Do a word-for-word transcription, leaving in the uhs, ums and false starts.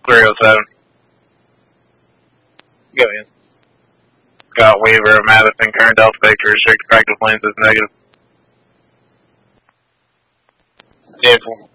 Clear oh seven. Go in. Scott Weaver, Madison, current Delta Victor, restricted practice lanes is negative. Vehicle.